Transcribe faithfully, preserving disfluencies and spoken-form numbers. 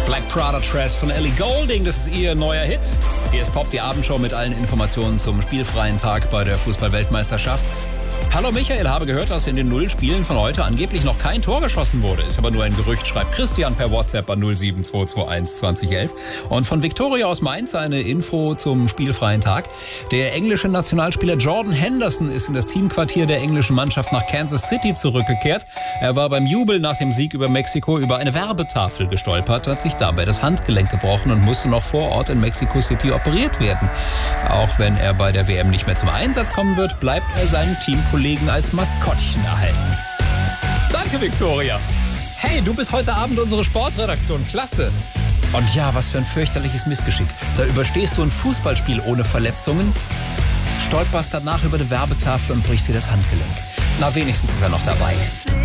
Black Prada Dress von Ellie Goulding, das ist ihr neuer Hit. Hier ist Pop, die Abendshow mit allen Informationen zum spielfreien Tag bei der Fußball-Weltmeisterschaft. Hallo Michael, habe gehört, dass in den Null-Spielen von heute angeblich noch kein Tor geschossen wurde. Ist aber nur ein Gerücht, schreibt Christian per WhatsApp an null sieben zwei zwei eins zwanzig elf. Und von Victoria aus Mainz eine Info zum spielfreien Tag. Der englische Nationalspieler Jordan Henderson ist in das Teamquartier der englischen Mannschaft nach Kansas City zurückgekehrt. Er war beim Jubel nach dem Sieg über Mexiko über eine Werbetafel gestolpert, hat sich dabei das Handgelenk gebrochen und musste noch vor Ort in Mexico City operiert werden. Auch wenn er bei der W M nicht mehr zum Einsatz kommen wird, bleibt er seinem Teamkollegen als Maskottchen erhalten. Danke, Victoria. Hey, du bist heute Abend unsere Sportredaktion. Klasse. Und ja, was für ein fürchterliches Missgeschick. Da überstehst du ein Fußballspiel ohne Verletzungen, stolperst danach über die Werbetafel und brichst dir das Handgelenk. Na, wenigstens ist er noch dabei.